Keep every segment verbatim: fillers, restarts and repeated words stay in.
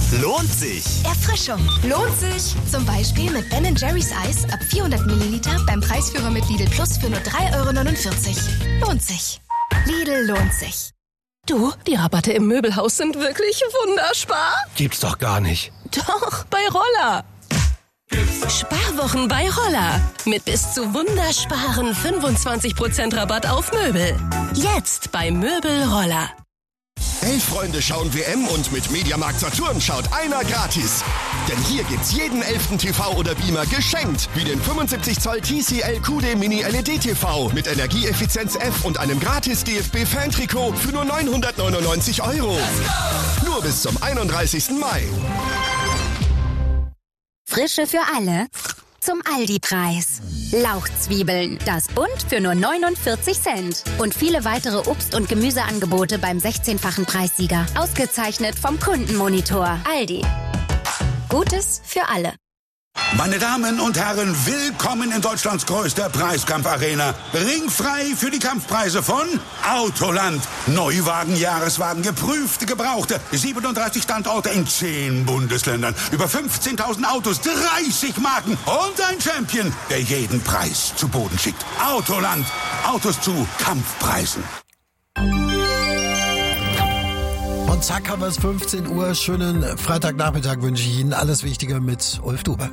Lohnt sich. Erfrischung. Lohnt sich. Zum Beispiel mit Ben Jerry's Eis ab vierhundert Milliliter beim Preisführer mit Lidl Plus für nur drei Euro neunundvierzig. Lohnt sich. Lidl lohnt sich. Du, die Rabatte im Möbelhaus sind wirklich wunderbar. Gibt's doch gar nicht. Doch, bei Roller. Sparwochen bei Roller. Mit bis zu wundersparen fünfundzwanzig Prozent Rabatt auf Möbel. Jetzt bei Möbel Roller. Elf Freunde schauen W M und mit Mediamarkt Saturn schaut einer gratis. Denn hier gibt's jeden elften T V oder Beamer geschenkt. Wie den fünfundsiebzig Zoll T C L Q D Mini L E D T V mit Energieeffizienz F und einem gratis D F B-Fan-Trikot für nur neunhundertneunundneunzig Euro. Nur bis zum einunddreißigsten Mai. Frische für alle zum Aldi-Preis. Lauchzwiebeln, das Bund für nur neunundvierzig Cent. Und viele weitere Obst- und Gemüseangebote beim sechzehnfachen Preissieger. Ausgezeichnet vom Kundenmonitor. Aldi. Gutes für alle. Meine Damen und Herren, willkommen in Deutschlands größter Preiskampfarena. Ringfrei für die Kampfpreise von Autoland. Neuwagen, Jahreswagen, geprüfte, gebrauchte. siebenunddreißig Standorte in zehn Bundesländern. Über fünfzehntausend Autos, dreißig Marken und ein Champion, der jeden Preis zu Boden schickt. Autoland. Autos zu Kampfpreisen. Und zack haben wir es, fünfzehn Uhr. Schönen Freitagnachmittag wünsche ich Ihnen. Alles Wichtige mit Ulf Dube.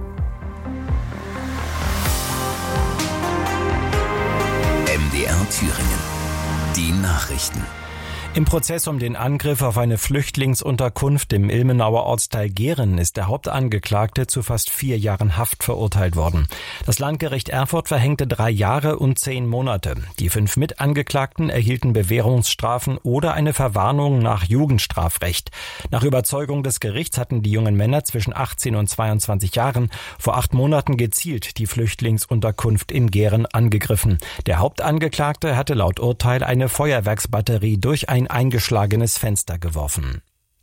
M D R Thüringen. Die Nachrichten. Im Prozess um den Angriff auf eine Flüchtlingsunterkunft im Ilmenauer Ortsteil Gehren ist der Hauptangeklagte zu fast vier Jahren Haft verurteilt worden. Das Landgericht Erfurt verhängte drei Jahre und zehn Monate. Die fünf Mitangeklagten erhielten Bewährungsstrafen oder eine Verwarnung nach Jugendstrafrecht. Nach Überzeugung des Gerichts hatten die jungen Männer zwischen achtzehn und zweiundzwanzig Jahren vor acht Monaten gezielt die Flüchtlingsunterkunft in Gehren angegriffen. Der Hauptangeklagte hatte laut Urteil eine Feuerwerksbatterie durch ein eingeschlagenes Fenster geworfen.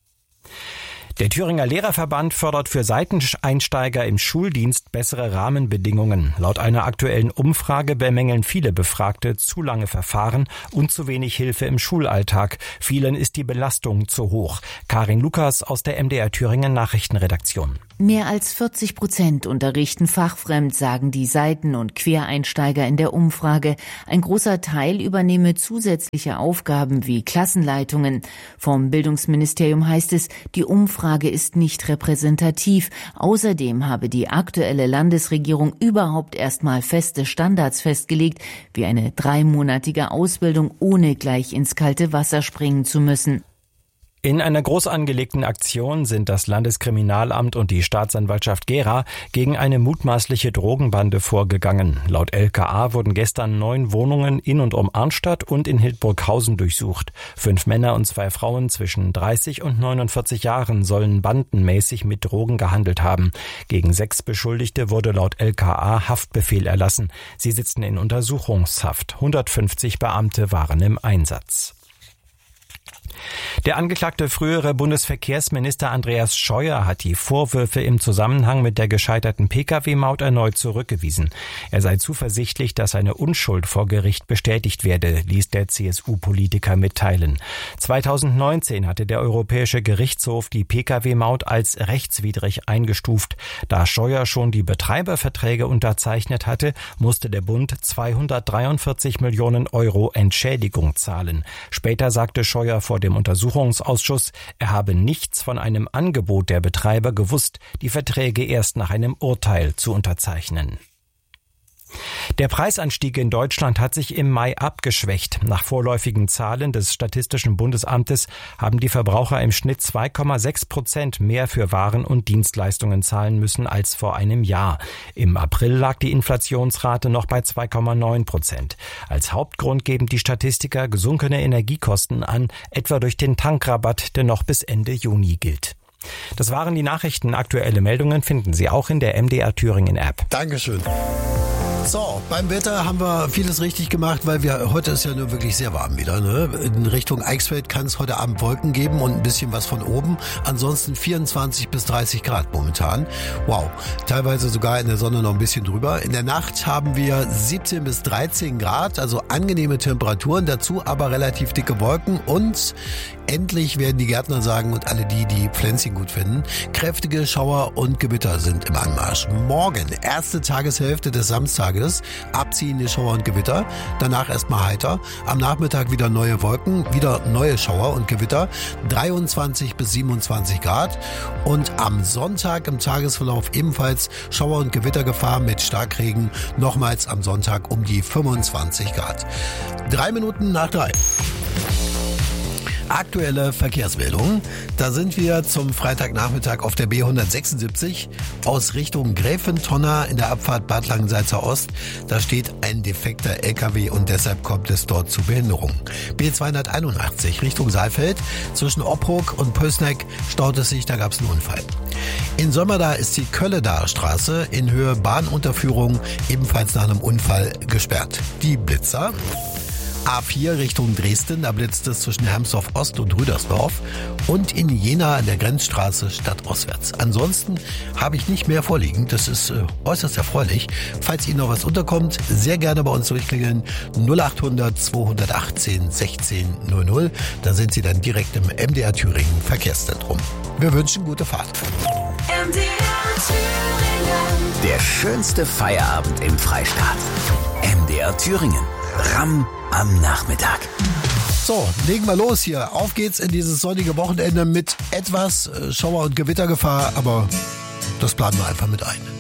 Der Thüringer Lehrerverband fordert für Seiteneinsteiger im Schuldienst bessere Rahmenbedingungen. Laut einer aktuellen Umfrage bemängeln viele Befragte zu lange Verfahren und zu wenig Hilfe im Schulalltag. Vielen ist die Belastung zu hoch. Karin Lukas aus der M D R Thüringen Nachrichtenredaktion. Mehr als vierzig Prozent unterrichten fachfremd, sagen die Seiten- und Quereinsteiger in der Umfrage. Ein großer Teil übernehme zusätzliche Aufgaben wie Klassenleitungen. Vom Bildungsministerium heißt es, die Umfrage ist nicht repräsentativ. Außerdem habe die aktuelle Landesregierung überhaupt erstmal feste Standards festgelegt, wie eine dreimonatige Ausbildung, ohne gleich ins kalte Wasser springen zu müssen. In einer groß angelegten Aktion sind das Landeskriminalamt und die Staatsanwaltschaft Gera gegen eine mutmaßliche Drogenbande vorgegangen. Laut L K A wurden gestern neun Wohnungen in und um Arnstadt und in Hildburghausen durchsucht. Fünf Männer und zwei Frauen zwischen dreißig und neunundvierzig Jahren sollen bandenmäßig mit Drogen gehandelt haben. Gegen sechs Beschuldigte wurde laut L K A Haftbefehl erlassen. Sie sitzen in Untersuchungshaft. hundertfünfzig Beamte waren im Einsatz. Der angeklagte frühere Bundesverkehrsminister Andreas Scheuer hat die Vorwürfe im Zusammenhang mit der gescheiterten Pkw-Maut erneut zurückgewiesen. Er sei zuversichtlich, dass seine Unschuld vor Gericht bestätigt werde, ließ der C S U-Politiker mitteilen. zweitausendneunzehn hatte der Europäische Gerichtshof die Pkw-Maut als rechtswidrig eingestuft. Da Scheuer schon die Betreiberverträge unterzeichnet hatte, musste der Bund zweihundertdreiundvierzig Millionen Euro Entschädigung zahlen. Später sagte Scheuer vor dem Untersuchungsausschuss, er habe nichts von einem Angebot der Betreiber gewusst, die Verträge erst nach einem Urteil zu unterzeichnen. Der Preisanstieg in Deutschland hat sich im Mai abgeschwächt. Nach vorläufigen Zahlen des Statistischen Bundesamtes haben die Verbraucher im Schnitt zwei Komma sechs Prozent mehr für Waren und Dienstleistungen zahlen müssen als vor einem Jahr. Im April lag die Inflationsrate noch bei zwei Komma neun Prozent. Als Hauptgrund geben die Statistiker gesunkene Energiekosten an, etwa durch den Tankrabatt, der noch bis Ende Juni gilt. Das waren die Nachrichten. Aktuelle Meldungen finden Sie auch in der M D R Thüringen App. Dankeschön. So, beim Wetter haben wir vieles richtig gemacht, weil wir heute ist ja nur wirklich sehr warm wieder. Ne? In Richtung Eichsfeld kann es heute Abend Wolken geben und ein bisschen was von oben. Ansonsten vierundzwanzig bis dreißig Grad momentan. Wow, teilweise sogar in der Sonne noch ein bisschen drüber. In der Nacht haben wir siebzehn bis dreizehn Grad, also angenehme Temperaturen, dazu aber relativ dicke Wolken und endlich werden die Gärtner sagen und alle die, die Pflänzchen gut finden, kräftige Schauer und Gewitter sind im Anmarsch. Morgen, erste Tageshälfte des Samstages, abziehende Schauer und Gewitter, danach erstmal heiter, am Nachmittag wieder neue Wolken, wieder neue Schauer und Gewitter, dreiundzwanzig bis siebenundzwanzig Grad und am Sonntag im Tagesverlauf ebenfalls Schauer- und Gewittergefahr mit Starkregen, nochmals am Sonntag um die fünfundzwanzig Grad. Drei Minuten nach drei. Aktuelle Verkehrsmeldungen. Da sind wir zum Freitagnachmittag auf der B hundertsechsundsiebzig aus Richtung Gräfentonna in der Abfahrt Bad Langensalza Ost. Da steht ein defekter L K W und deshalb kommt es dort zu Behinderungen. B zweihunderteinundachtzig Richtung Saalfeld zwischen Oppruck und Pößneck staut es sich, da gab es einen Unfall. In Sömmerda ist die Kölledaer Straße in Höhe Bahnunterführung ebenfalls nach einem Unfall gesperrt. Die Blitzer. A vier Richtung Dresden, da blitzt es zwischen Hermsdorf Ost und Rüdersdorf und in Jena an der Grenzstraße stadtostwärts. Ansonsten habe ich nicht mehr vorliegen, das ist äh, äußerst erfreulich. Falls Ihnen noch was unterkommt, sehr gerne bei uns durchklingeln null acht hundert zweihundertachtzehn sechzehn null null. Da sind Sie dann direkt im M D R Thüringen Verkehrszentrum. Wir wünschen gute Fahrt. M D R Thüringen. Der schönste Feierabend im Freistaat. M D R Thüringen. Ramm am Nachmittag. So, legen wir los hier. Auf geht's in dieses sonnige Wochenende mit etwas Schauer- und Gewittergefahr, aber das planen wir einfach mit ein.